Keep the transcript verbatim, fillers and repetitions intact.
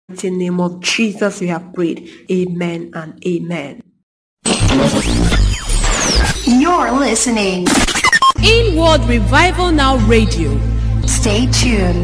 mighty name of Jesus we have prayed. Amen and amen. You're listening Inward Revival Now Radio. Stay tuned.